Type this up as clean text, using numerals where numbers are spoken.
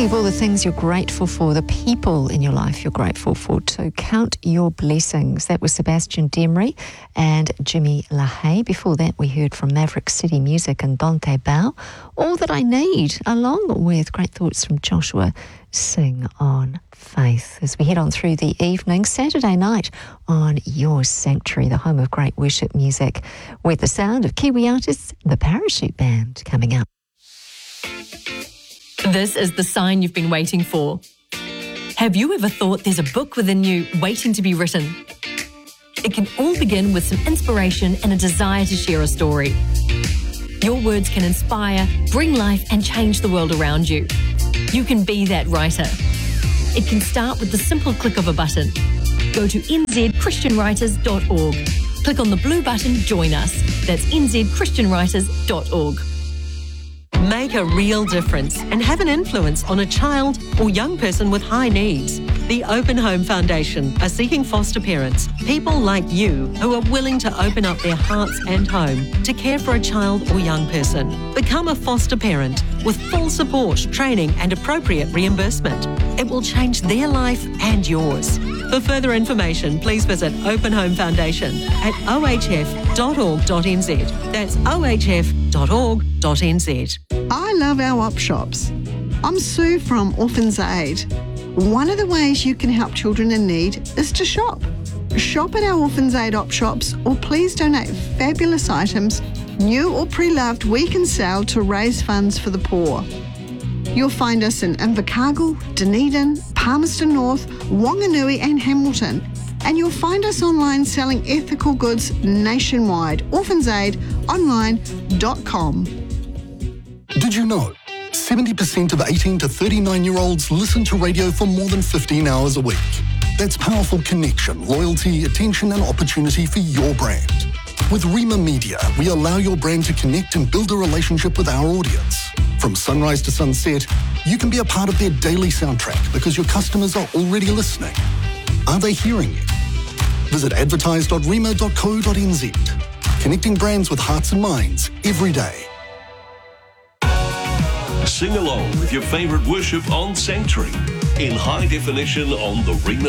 Thinking of all the things you're grateful for, the people in your life you're grateful for too. Count your blessings. That was Sebastian Demery and Jimmy LaHaye. Before that, we heard from Maverick City Music and Dante Bell. All That I Need, along with great thoughts from Joshua Sing on Faith. As we head on through the evening, Saturday night on Your Sanctuary, the home of great worship music, with the sound of Kiwi artists, the Parachute Band, coming up. This is the sign you've been waiting for. Have you ever thought there's a book within you waiting to be written? It can all begin with some inspiration and a desire to share a story. Your words can inspire, bring life, and change the world around you. You can be that writer. It can start with the simple click of a button. Go to nzchristianwriters.org. Click on the blue button, Join Us. That's nzchristianwriters.org. Make a real difference and have an influence on a child or young person with high needs. The Open Home Foundation are seeking foster parents, people like you who are willing to open up their hearts and home to care for a child or young person. Become a foster parent with full support, training and appropriate reimbursement. It will change their life and yours. For further information, please visit Open Home Foundation at ohf.org.nz. That's ohf.org.nz. I love our op shops. I'm Sue from Orphans Aid. One of the ways you can help children in need is to shop. Shop at our Orphans Aid op shops, or please donate fabulous items, new or pre-loved, we can sell to raise funds for the poor. You'll find us in Invercargill, Dunedin, Palmerston North, Wanganui and Hamilton. And you'll find us online selling ethical goods nationwide. orphansaidonline.com. Did you know 70% of 18 to 39-year-olds listen to radio for more than 15 hours a week? That's powerful connection, loyalty, attention and opportunity for your brand. With Rima Media, we allow your brand to connect and build a relationship with our audience. From sunrise to sunset, you can be a part of their daily soundtrack because your customers are already listening. Are they hearing you? Visit advertise.rima.co.nz. Connecting brands with hearts and minds every day. Sing along with your favourite worship on Sanctuary in high definition on the Rima